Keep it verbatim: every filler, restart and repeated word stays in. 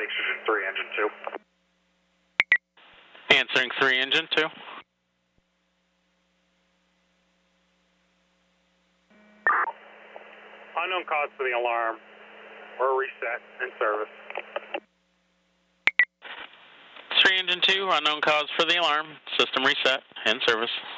Oxygen three, engine two. Answering three, engine two. Unknown cause for the alarm. We're reset in service. three, engine two, unknown cause for the alarm. System reset, in service.